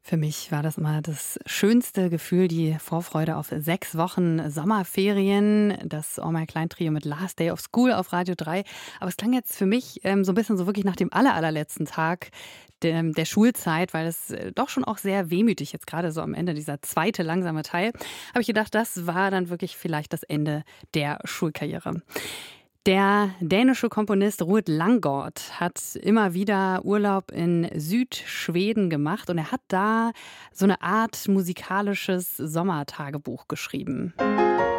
Für mich war das immer das schönste Gefühl, die Vorfreude auf 6 Wochen Sommerferien, das All My Klein Trio mit Last Day of School auf Radio 3. Aber es klang jetzt für mich so ein bisschen so wirklich nach dem allerletzten Tag der Schulzeit, weil es doch schon auch sehr wehmütig jetzt gerade so am Ende, dieser zweite langsame Teil, habe ich gedacht, das war dann wirklich vielleicht das Ende der Schulkarriere. Der dänische Komponist Ruud Langgaard hat immer wieder Urlaub in Südschweden gemacht und er hat da so eine Art musikalisches Sommertagebuch geschrieben.